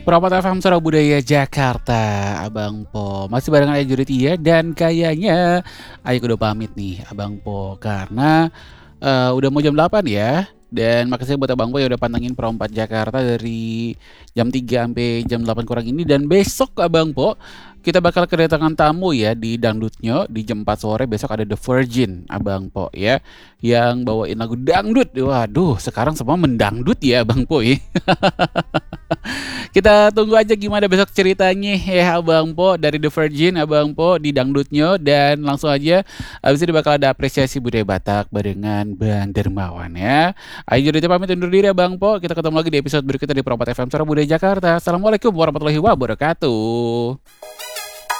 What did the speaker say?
Perapat FM Suara Budaya Jakarta, Abang Po. Masih barengan Ayu Tia dan kayaknya Ayu udah pamit nih, Abang Po, karena udah mau jam 8 ya. Dan makasih buat Abang Po yang udah pantengin Perompat Jakarta dari jam 3 sampai jam 8 kurang ini. Dan besok Abang Po, kita bakal kedatangan tamu ya di Dangdutnya di jam 4 sore. Besok ada The Virgin, Abang Po ya, yang bawain lagu dangdut. Waduh, sekarang semua mendangdut ya Abang Po ya. Kita tunggu aja gimana besok ceritanya ya Abang Po dari The Virgin, Abang Po di dangdutnya. Dan langsung aja abis ini bakal ada apresiasi budaya Batak barengan Bang Dermawan ya. Ayo jadi pamit undur diri Abang Po. Kita ketemu lagi di episode berikutnya di Perompat FM Suara Budaya Jakarta. Assalamualaikum warahmatullahi wabarakatuh.